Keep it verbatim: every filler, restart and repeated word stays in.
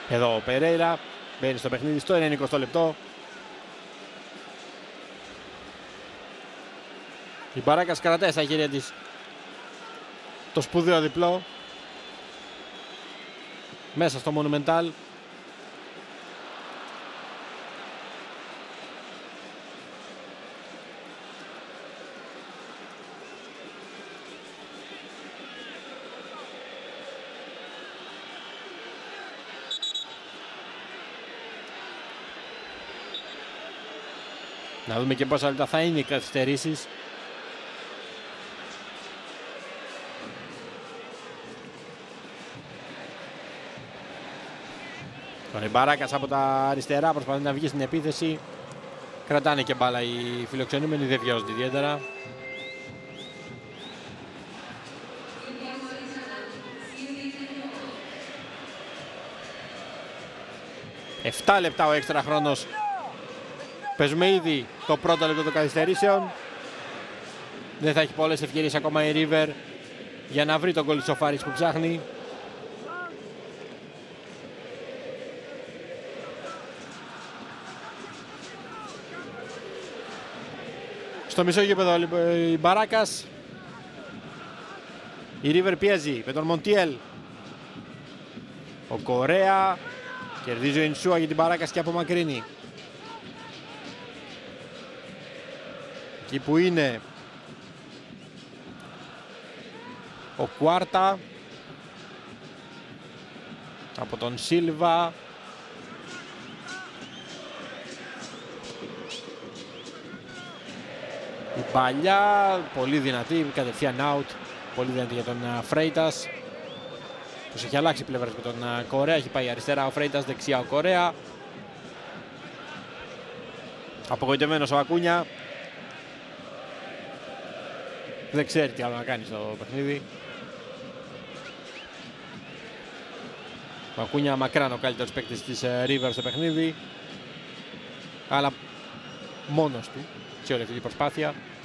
Εδώ ο Περέιρα μπαίνει στο παιχνίδι στο ενενηκοστό λεπτό. Η Μπαράκας κρατάει στα χέρια της το σπουδαίο διπλό μέσα στο Monumental. Να δούμε και πόσα λεπτά θα είναι οι καθυστερήσεις. Ο Μπαράκας από τα αριστερά προσπαθεί να βγει στην επίθεση. Κρατάνε και μπάλα οι φιλοξενούμενοι, δεν βιάζονται ιδιαίτερα. Εφτά λεπτά ο έξτρα χρόνος. Παίζουμε ήδη το πρώτο λεπτό των καθυστερήσεων. Δεν θα έχει πολλές ευκαιρίες ακόμα η River για να βρει τον γκολ της Σοφάρης που ψάχνει. Στο μισό γήπεδο η Μπαράκας. Η River πιέζει με τον Μοντιέλ. Ο Κορέα κερδίζει ο Ινσούα για την Μπαράκας και απομακρύνει. Εκεί που είναι ο Κουάρτα από τον Σίλβα. Η παλιά, πολύ δυνατή, κατευθείαν out. Πολύ δυνατή για τον Φρέιτας. Πως έχει αλλάξει πλευράς με τον Κορέα. Έχει πάει αριστερά ο Φρέιτας, δεξιά ο Κορέα. Απογοητευμένος ο Ακούνια. Δεν ξέρει τι άλλο να κάνει στο παιχνίδι. Ο Ακούνια μακράν ο καλύτερος παίκτης της River στο παιχνίδι. Αλλά μόνος του σε όλη αυτή την προσπάθεια.